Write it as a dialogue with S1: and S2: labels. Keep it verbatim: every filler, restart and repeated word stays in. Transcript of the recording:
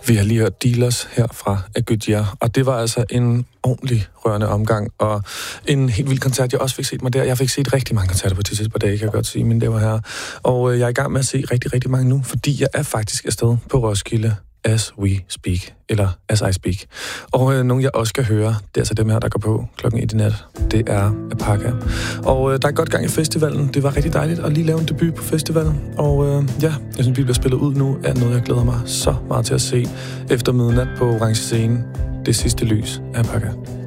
S1: Vi har lige hørt Dealers her fra Agudja, og det var altså en ordentlig rørende omgang, og en helt vild koncert, jeg også fik set mig der. Jeg fik set rigtig mange koncerter på de sidste par dage, kan jeg godt sige, mine damer og herrer. Og øh, jeg er i gang med at se rigtig, rigtig mange nu, fordi jeg er faktisk afsted på Roskilde as we speak, eller as I speak. Og øh, nogle, jeg også skal høre, det er altså dem her, der går på klokken et i nat. Det er Apaka. Og øh, der er godt gang i festivalen. Det var rigtig dejligt at lige lave en debut på festivalen. Og øh, ja, jeg synes, vi bliver spillet ud nu, er noget, jeg glæder mig så meget til at se efter midnat på Orange Scene. Det sidste lys af Apaka.